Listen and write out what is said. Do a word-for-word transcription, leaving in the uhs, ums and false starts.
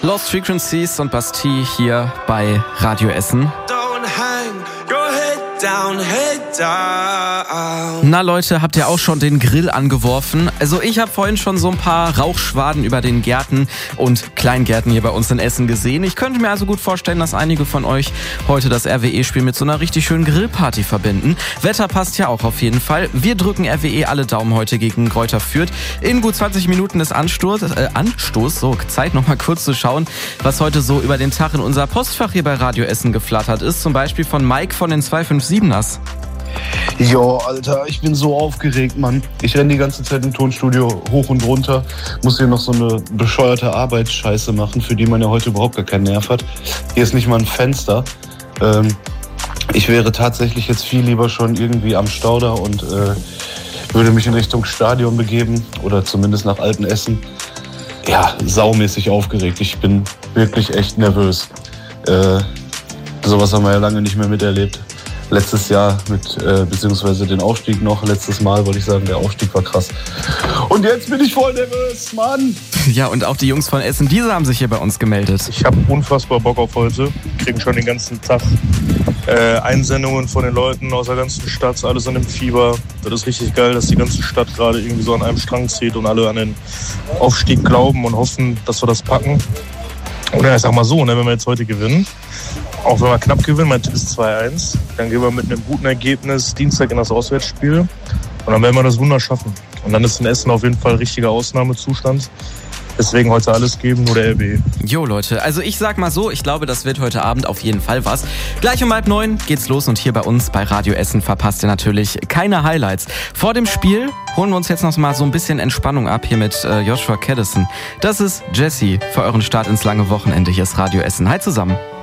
Lost Frequencies und Bastille hier bei Radio Essen. Don't hang your head down, head down. Na Leute, habt ihr auch schon den Grill angeworfen? Also ich habe vorhin schon so ein paar Rauchschwaden über den Gärten und Kleingärten hier bei uns in Essen gesehen. Ich könnte mir also gut vorstellen, dass einige von euch heute das R W E-Spiel mit so einer richtig schönen Grillparty verbinden. Wetter passt ja auch auf jeden Fall. Wir drücken R W E alle Daumen heute gegen Greuther Fürth. In gut zwanzig Minuten ist Anstoß, äh, Anstoß, so Zeit noch mal kurz zu schauen, was heute so über den Tag in unser Postfach hier bei Radio Essen geflattert ist. Zum Beispiel von Mike von den zwei fünf siebeners. Jo, Alter, ich bin so aufgeregt, Mann. Ich renne die ganze Zeit im Tonstudio hoch und runter, muss hier noch so eine bescheuerte Arbeitsscheiße machen, für die man ja heute überhaupt gar keinen Nerv hat. Hier ist nicht mal ein Fenster. Ähm, ich wäre tatsächlich jetzt viel lieber schon irgendwie am Stauder und äh, würde mich in Richtung Stadion begeben oder zumindest nach Altenessen. Ja, saumäßig aufgeregt. Ich bin wirklich echt nervös. Äh, sowas haben wir ja lange nicht mehr miterlebt. Letztes Jahr mit, äh, beziehungsweise den Aufstieg noch. Letztes Mal wollte ich sagen, der Aufstieg war krass. Und jetzt bin ich voll nervös, Mann! Ja, und auch die Jungs von Essen, diese haben sich hier bei uns gemeldet. Ich habe unfassbar Bock auf heute. Wir kriegen schon den ganzen Tag äh, Einsendungen von den Leuten aus der ganzen Stadt, alles an dem Fieber. Das ist richtig geil, dass die ganze Stadt gerade irgendwie so an einem Strang zieht und alle an den Aufstieg glauben und hoffen, dass wir das packen. Oder ich sag mal so, ne, wenn wir jetzt heute gewinnen, auch wenn wir knapp gewinnen, mein Tipp ist zwei eins, dann gehen wir mit einem guten Ergebnis Dienstag in das Auswärtsspiel und dann werden wir das Wunder schaffen. Und dann ist in Essen auf jeden Fall richtiger Ausnahmezustand. Deswegen heute alles geben, nur der R W E. Jo Leute, also ich sag mal so, ich glaube, das wird heute Abend auf jeden Fall was. Gleich um halb neun geht's los und hier bei uns bei Radio Essen verpasst ihr natürlich keine Highlights. Vor dem Spiel holen wir uns jetzt noch mal so ein bisschen Entspannung ab hier mit äh, Joshua Caddison. Das ist Jesse für euren Start ins lange Wochenende. Hier ist Radio Essen. Hi zusammen.